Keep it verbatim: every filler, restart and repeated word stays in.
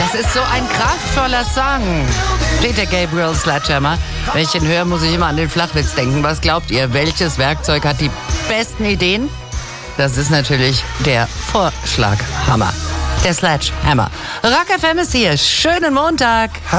Das ist so ein kraftvoller Song. Peter Gabriel, Sledgehammer. Wenn ich den höre, muss ich immer an den Flachwitz denken. Was glaubt ihr, welches Werkzeug hat die besten Ideen? Das ist natürlich der Vorschlaghammer. Der Sledgehammer. Rock F M ist hier. Schönen Montag.